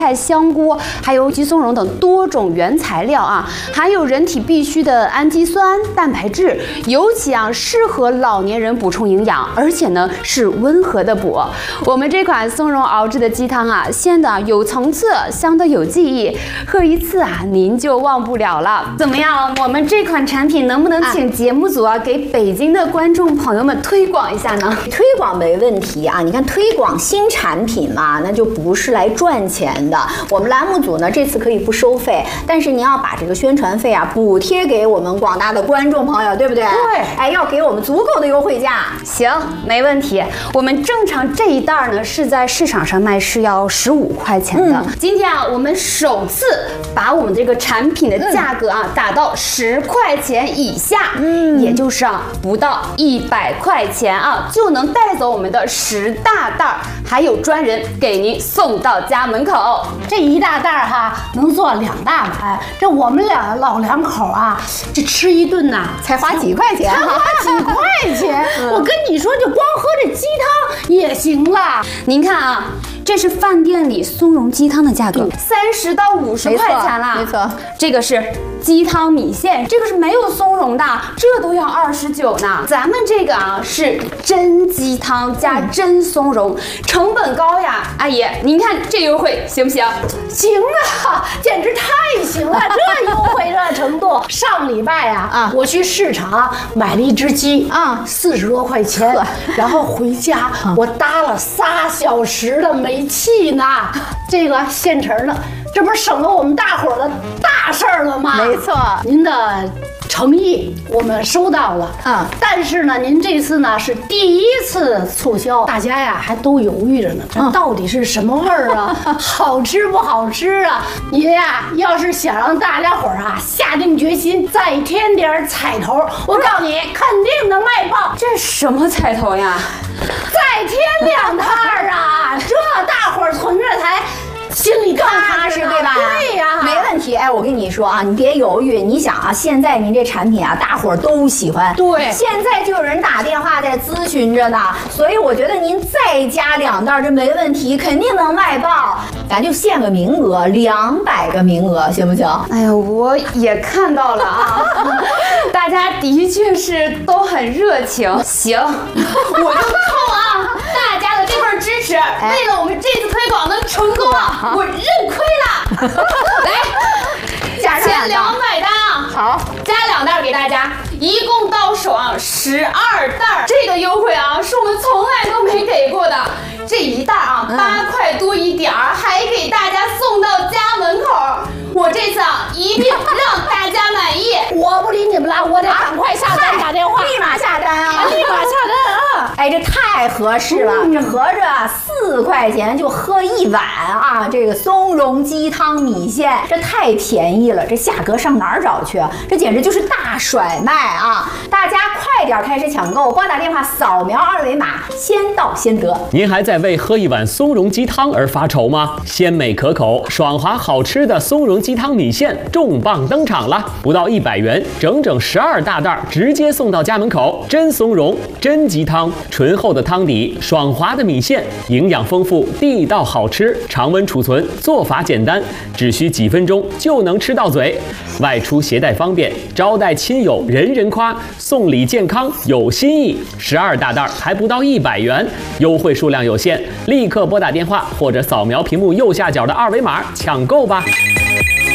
菜、香菇，还有鸡松茸等多种原材料啊，含有人体必需的氨基酸、蛋白质，尤其适合老年人补充营养，而且呢是温和的补。我们这款松茸熬制的鸡汤鲜的有层次，香的有记忆，喝一次您就忘不了了。怎么样？我们这款产品能不能请节目组给北京的观众朋友们推广一下呢？ 推广没问题啊！你看推广新产品嘛，那就不是来赚钱的。我们栏目组呢这次可以不收费，但是您要把这个宣传费补贴给我们广大的观众朋友，对不对？ 对， 要给我们足够的优惠价。 行，没问题。我们正常这一袋呢是在市场上卖是要15块钱的，今天我们首次把我们这个产品的价格打到10块钱以下，也就是不到100块钱就能带走我们的10大袋，还有专人给您送到家门口。 这一大袋能做2大碗，这我们俩老两口这吃一顿才花几块钱， 才花几块钱。我跟你说，就光喝这鸡汤也行了。 您看这是饭店里松茸鸡汤的价格，30到50块钱啦。 没错， 这个是鸡汤米线，这个是没有松茸的，这都要29呢。咱们这个是真鸡汤加真松茸，成本高呀，阿姨，您看这优惠行不行？ 行啊，简直太行了，这优惠这程度。上礼拜我去市场买了一只鸡40多块钱，然后回家我搭了3小时的煤气呢，这个现成的，这不是省了我们大伙儿的大事儿了吗？ 没错， 您的诚意我们收到了但是呢，您这次呢是第一次促销，大家还都犹豫着呢，这到底是什么味儿好吃不好吃您要是想让大家伙儿下定决心再添点彩头，我告诉你，肯定能卖爆。 这什么彩头呀？ 再添2袋这大伙儿存着才心里更踏实， 对吧？ 对呀， 没问题。我跟你说你别犹豫。你想现在您这产品大伙儿都喜欢， 对， 现在就有人打电话在咨询着呢，所以我觉得您再加2袋这没问题，肯定能卖爆。咱就限个名额，200个名额，行不行？ 哎呀，我也看到了大家的确是都很热情。行，我就靠大家的这份支持，为了我们这次推广的成功我认亏了。来，前2买单好， 加2袋给大家，一共到手12袋。这个优惠是我们从来都没给过的。这一袋8块多一点还给大家送到家门口。我这次一定让大家满意。 我不理你们了，我得赶快下单打电话， 立马下单立马下单这太合适了，这合着4块钱就喝1碗这个松茸鸡汤米线，这太便宜了，这价格上哪儿找去这简直就是大甩卖大家快点开始抢购，拨打电话扫描2维码，先到先得。 您还在为喝1碗松茸鸡汤而发愁吗？鲜美可口、爽滑好吃的松茸鸡汤米线重磅登场了，不到100元，整整12大袋，直接送到家门口。真松茸，真鸡汤，醇厚的汤底，爽滑的米线，营养丰富，地道好吃，常温储存，做法简单，只需几分钟就能吃到嘴。外出携带方便，招待亲友人人夸，送礼健康有新意。12大袋还不到100元，优惠数量有限，立刻拨打电话或者扫描屏幕右下角的2维码抢购吧。